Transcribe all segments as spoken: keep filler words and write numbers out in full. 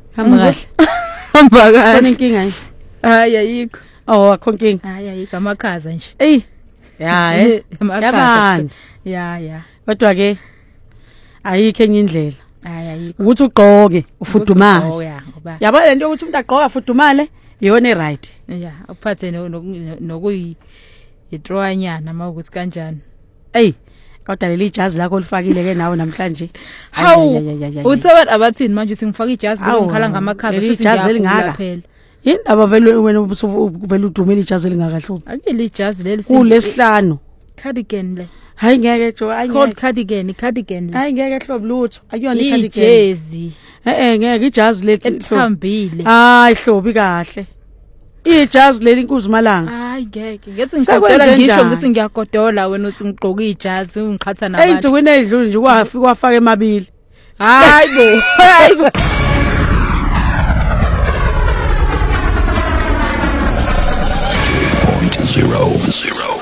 Hamba kahle. Hamba kahle. Kunenkinga yini? Hayi ayikho. Oh akho nkinga. Hayi ayikho amakhaza nje. Ey. Ya eh. Yabani. Ya ya. Kodwa ke ayikho enye indlela. Hayi ayikho. Ukuthi ugqoke ufudumale. Oh ya ngoba. Yabo lento ukuthi umuntu agqoka ufudumale iyona right. Ya, uphathe nokuyi itrowanyana mawukuthi kanjani. Ey. Kodwa leli ijazi lakho olifakile ke nawe namhlanje. Hawu. Utsabantu abathini manje singifaka ijazi ngikhala ngamakhaza futhi ngiyakula phela. Indaba vele wena vele udumela ijazi elingakahluphi. Akile ijazi leli kulesihlanu. Cardigan le. Hayi ngeke jo ayike. Called cardigan, cardigan. Hayi ngeke hlobo lutho. Akuyona icardigan. Ijezi. Eh eh ngeke ijazi leli ethambile. Hayi hlobi kahle. Ijazi leli inkuzi malanga. Hayi ngeke. Ngethi ngigodola ngisho ukuthi ngiyagodola wena uthi ngigqoka ijazi ungiqhatha nabantu. Eyinsukwini edlule nje kwafika kwafaka emabili. Hayibo. Hayibo. Zero, zero,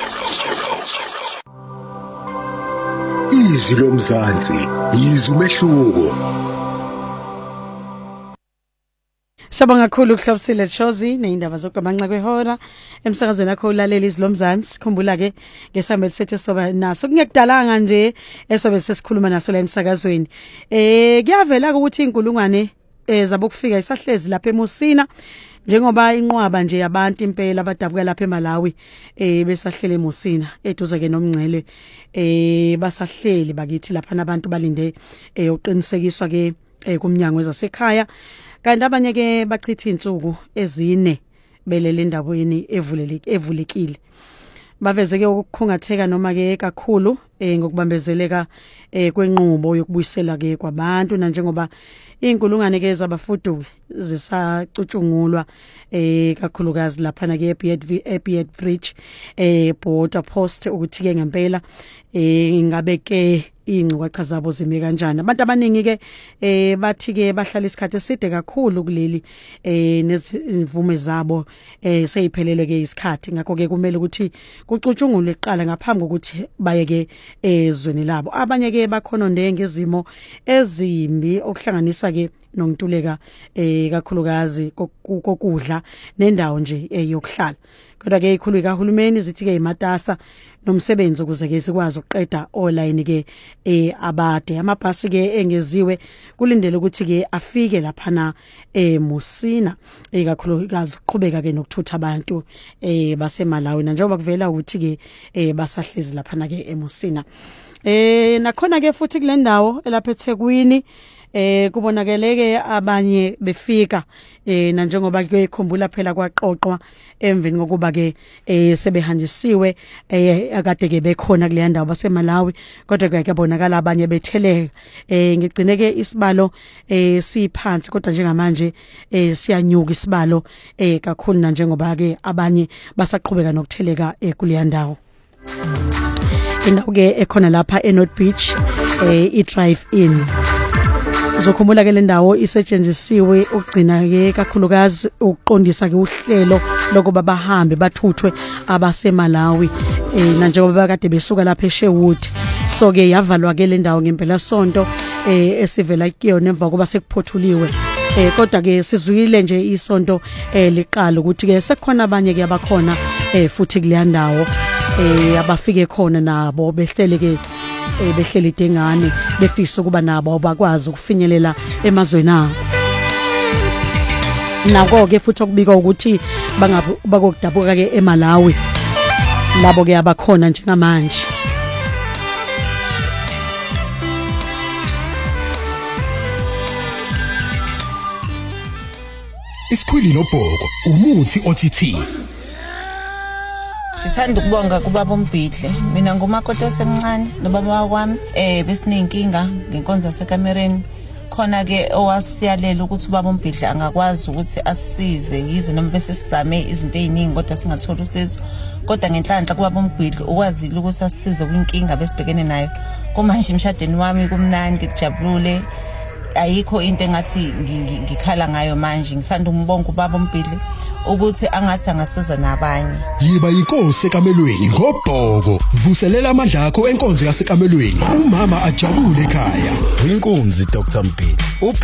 Izwi lomzansi, izwi umehluko. Sabonga kakhulu ukuhlobisile Shozi neindaba zokugamanxa kwehora emsakazweni yakho ulalela izwi lomzansi. Khumbula ke ngesambe lisethe soba naso kungekudalanga nje esobe sesikhuluma naso la emsakazweni. Eh kuyavela ukuthi inkulungwane ezabo kufika isahlezi lapha eMusina njengoba inqwaba nje yabantu impela abadabuka lapha eMalawi eh besahlele eMusina eduze ke nomngcele eh basahleli bakithi lapha nabantu balinde eh uqinisekiswa ke kumnyango wezasekhaya kanti abanye ke bachitha insuku ezine belele endaweni evuleleke evulekile baveze ke ukukhungatheka noma ke kakhulu eh ngokubambezeleka eh kwenqubo yokubuyisela ke kwabantu na njengoba inkulungwane ke zabafuduki zisacutshungulwa eh kakhulukazi lapha na ke eBeard Bridge eh border post ukuthi ke ngempela eh ingabe ke ingcukacha zabo zime kanjani abantu abaningi ke eh bathi ke bahlala isikhathi eside kakhulu kuleli eh nezivume zabo eh seyiphelelwe ke isikhathi ngakho ke kumele ukuthi kucutshungulwe iqala ngaphambi kokuthi baye ke ezweni labo abanye ke bakhona ngezimo ezimbi okuhlanganisa ke nokuntuleka eh kakhulukazi kokudla nendawo nje eyokuhlala kodwa ke ikhulu kahulumeni zithi ke imatasa nomsebenzi ukuze ke sikwazi ukuqeda online ke eh abade amabhasi ke engeziwe kulindele ukuthi ke afike lapha na eMusina eh kakhulukazi uqhubeka ke nokuthutha abantu eh baseMalawi njengoba kuvela ukuthi ke eh basahlezi lapha na ke eMusina eh nakhona ke futhi kule ndawo elapha eThekwini eh kubonakeleke abanye befika eh na njengoba ke ikhumbula phela kwaqoqwa emveni kokuba ke eh sebehanjisiwe eh akade ke bekhona kule ndawo baseMalawi kodwa ke kuyabonakala abanye betheleka eh ngigcine ke isibalo eh siphansi kodwa njengamanje eh siyanyuka isibalo eh kakhulu na njengoba ke abanye basaqhubeka nokutheleka eh kule ndawo indawo ke ekhona lapha eNorth Beach eh i-drive in uzokhumbula ke le ndawo isetshenzisiwe ukugcina ke kakhulukazi ukuqondisa ke uhlelo lokuba bahambe bathuthwe abaseMalawi eh na njengoba kade besuka lapha eSherwood so ke yavalwa ke le ndawo ngempela sonto eh esivela kuyona emva kuba sekuphothuliwe eh kodwa ke sizwile nje isonto eh liqala ukuthi ke sekukhona abanye ke abakhona eh futhi kule ndawo eh abafike khona nabo behlele ke eh behleli dengane befisa kuba nabo bakwazi ukufinyelela emazweni abo nako ke futhi okubika ukuthi bangabe bakokudabuka ke eMalawi labo ke abakhona njengamanje Isikhwili nobhoko umuthi othithini Ngithanda ukubonga kubaba uMbhidle mina ngumakoti esemncane sinobaba kwami eh besinenkinga ngenkonzo yasekamereni khona ke owasiyalela ukuthi ubaba uMbhidle angakwazi ukuthi asisize yize noma bese sizame izinto eziningi kodwa singathola usizo kodwa ngenhlanhla kubaba uMbhidle ukwazile ukuthi asisize kwinkinga besibhekene nayo kumanje emshadweni wami kumnandi kujabulule ayikho into engathi ngikhala ngayo manje ngisanda umbonga ubaba uMbhidle ukuthi angathi angasiza nabanye yiba inkosi ekamelweni ngobhoko vuselela amandla akho enkonzo yasekamelweni umama ajabule ekhaya inkunzi Dr Mbhidle